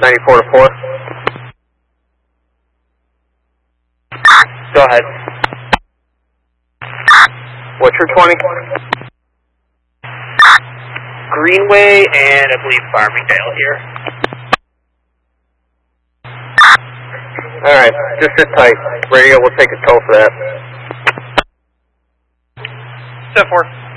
94 to 4. Go ahead. What's your 20? Greenway and I believe Farmingdale here. Alright, just sit tight. Radio will take a toll for that. 7-4.